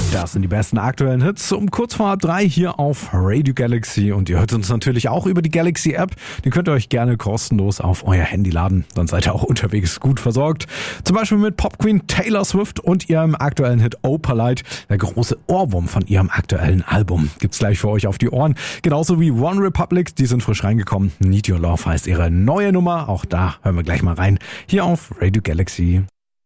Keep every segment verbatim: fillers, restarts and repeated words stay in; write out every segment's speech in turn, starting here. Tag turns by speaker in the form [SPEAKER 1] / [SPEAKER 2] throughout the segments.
[SPEAKER 1] Das sind die besten aktuellen Hits um kurz vor drei hier auf Radio Galaxy. Und ihr hört uns natürlich auch über die Galaxy App. Die könnt ihr euch gerne kostenlos auf euer Handy laden. Dann seid ihr auch unterwegs gut versorgt. Zum Beispiel mit Pop Queen Taylor Swift und ihrem aktuellen Hit Opalite. Der große Ohrwurm von ihrem aktuellen Album. Gibt's gleich für euch auf die Ohren. Genauso wie One Republic, die sind frisch reingekommen. Need Your Love heißt ihre neue Nummer. Auch da hören wir gleich mal rein. Hier auf Radio Galaxy.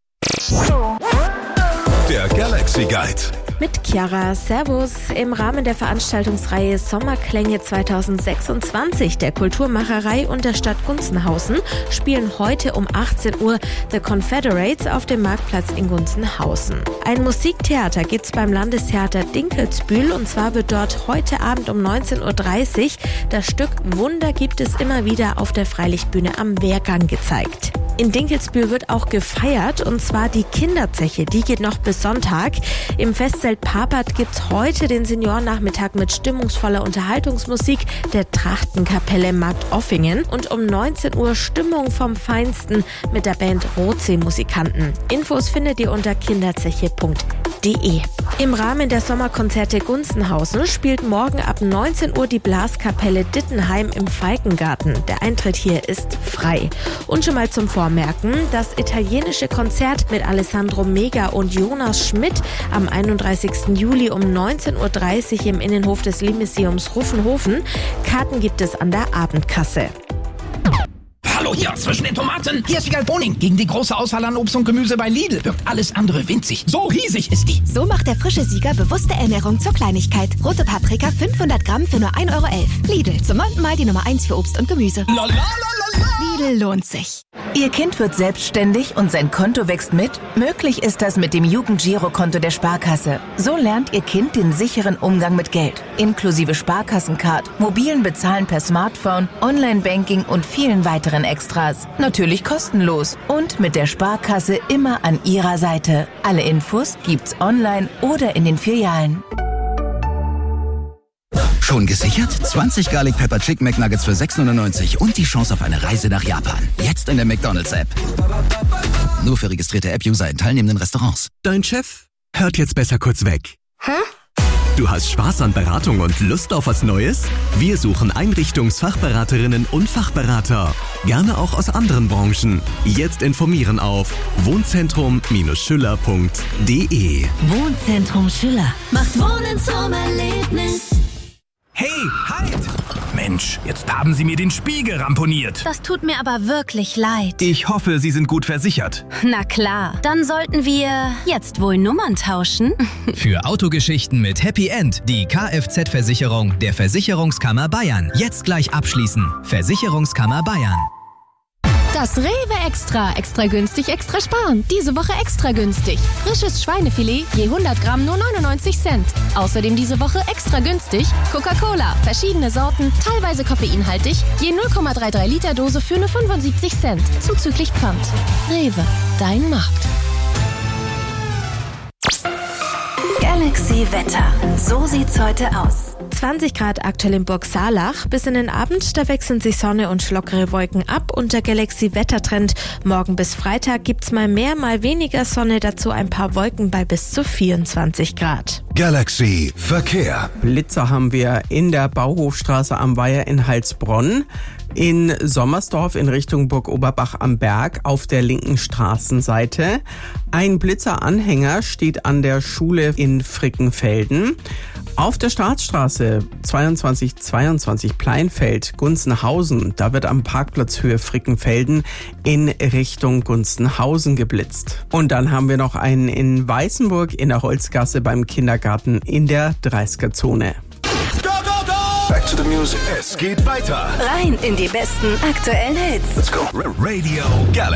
[SPEAKER 2] Der Galaxy Guide.
[SPEAKER 3] Mit Chiara, Servus. Im Rahmen der Veranstaltungsreihe Sommerklänge zweitausendsechsundzwanzig der Kulturmacherei und der Stadt Gunzenhausen spielen heute um achtzehn Uhr The Confederates auf dem Marktplatz in Gunzenhausen. Ein Musiktheater gibt's beim Landestheater Dinkelsbühl und zwar wird dort heute Abend um neunzehn Uhr dreißig das Stück Wunder gibt es immer wieder auf der Freilichtbühne am Wehrgang gezeigt. In Dinkelsbühl wird auch gefeiert und zwar die Kinderzeche, die geht noch bis Sonntag. Im Festzelt Papert gibt's heute den Seniorennachmittag mit stimmungsvoller Unterhaltungsmusik der Trachtenkapelle Markt Offingen und um neunzehn Uhr Stimmung vom Feinsten mit der Band Rotsee-Musikanten. Infos findet ihr unter kinderzeche punkt de. Im Rahmen der Sommerkonzerte Gunzenhausen spielt morgen ab neunzehn Uhr die Blaskapelle Dittenheim im Falkengarten. Der Eintritt hier ist frei. Und schon mal zum Vormerken, das italienische Konzert mit Alessandro Mega und Jonas Schmidt am einunddreißigsten Juli um neunzehn Uhr dreißig im Innenhof des Limmuseums Ruffenhofen. Karten gibt es an der Abendkasse.
[SPEAKER 4] Hallo hier zwischen den Tomaten. Hier ist Vigal Boning. Gegen die große Auswahl an Obst und Gemüse bei Lidl wirkt alles andere winzig. So riesig ist die.
[SPEAKER 5] So macht der frische Sieger bewusste Ernährung zur Kleinigkeit. Rote Paprika fünfhundert Gramm für nur ein Euro elf. Lidl, zum neunten Mal die Nummer eins für Obst und Gemüse.
[SPEAKER 4] La, la, la, la, la.
[SPEAKER 5] Lidl lohnt sich.
[SPEAKER 6] Ihr Kind wird selbstständig und sein Konto wächst mit? Möglich ist das mit dem Jugendgirokonto der Sparkasse. So lernt Ihr Kind den sicheren Umgang mit Geld. Inklusive Sparkassencard, mobilen Bezahlen per Smartphone, Online-Banking und vielen weiteren Extras. Natürlich kostenlos und mit der Sparkasse immer an Ihrer Seite. Alle Infos gibt's online oder in den Filialen.
[SPEAKER 7] Schon gesichert? zwanzig Garlic Pepper Chicken McNuggets für sechs neunundneunzig und die Chance auf eine Reise nach Japan. Jetzt in der McDonald's-App. Nur für registrierte App-User in teilnehmenden Restaurants.
[SPEAKER 8] Dein Chef hört jetzt besser kurz weg.
[SPEAKER 3] Hä?
[SPEAKER 8] Du hast Spaß an Beratung und Lust auf was Neues? Wir suchen Einrichtungsfachberaterinnen und Fachberater. Gerne auch aus anderen Branchen. Jetzt informieren auf wohnzentrum schüller punkt de.
[SPEAKER 6] Wohnzentrum Schüller
[SPEAKER 5] Macht Wohnen zum Erlebnis.
[SPEAKER 4] Hey, halt! Mensch, jetzt haben Sie mir den Spiegel ramponiert.
[SPEAKER 5] Das tut mir aber wirklich leid.
[SPEAKER 4] Ich hoffe, Sie sind gut versichert.
[SPEAKER 5] Na klar, dann sollten wir jetzt wohl Nummern tauschen.
[SPEAKER 9] Für Autogeschichten mit Happy End die Kfz-Versicherung der Versicherungskammer Bayern. Jetzt gleich abschließen. Versicherungskammer Bayern.
[SPEAKER 10] Das Rewe Extra. Extra günstig, extra sparen. Diese Woche extra günstig. Frisches Schweinefilet je hundert Gramm nur neunundneunzig Cent. Außerdem diese Woche extra günstig Coca-Cola. Verschiedene Sorten, teilweise koffeinhaltig. Je null Komma dreiunddreißig Liter Dose für nur fünfundsiebzig Cent. Zuzüglich Pfand. Rewe, dein Markt.
[SPEAKER 6] Galaxy Wetter. So sieht's heute aus.
[SPEAKER 3] zwanzig Grad aktuell in Burg Saalach. Bis in den Abend, da wechseln sich Sonne und lockere Wolken ab und der Galaxy-Wettertrend. Morgen bis Freitag gibt's mal mehr, mal weniger Sonne, dazu ein paar Wolken bei bis zu vierundzwanzig Grad.
[SPEAKER 2] Galaxy Verkehr.
[SPEAKER 11] Blitzer haben wir in der Bauhofstraße am Weiher in Heilsbronn. In Sommersdorf in Richtung Burg Oberbach am Berg auf der linken Straßenseite. Ein Blitzeranhänger steht an der Schule in Frickenfelden. Auf der Staatsstraße zweiundzwanzig zweiundzwanzig Pleinfeld, Gunzenhausen, da wird am Parkplatz Höhe Frickenfelden in Richtung Gunzenhausen geblitzt. Und dann haben wir noch einen in Weißenburg in der Holzgasse beim Kindergarten in der dreißiger-Zone.
[SPEAKER 2] Back to the music. Es geht weiter.
[SPEAKER 6] Rein in die besten aktuellen Hits.
[SPEAKER 2] Let's go. Radio Galaxy.